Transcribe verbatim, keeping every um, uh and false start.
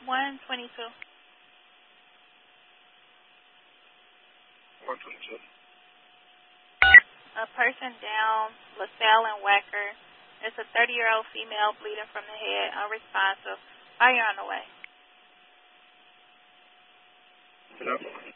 one twenty-two. one twenty-two. A person down, LaSalle and Wacker. It's a thirty-year-old female bleeding from the head, unresponsive. Fire on the way. Hello?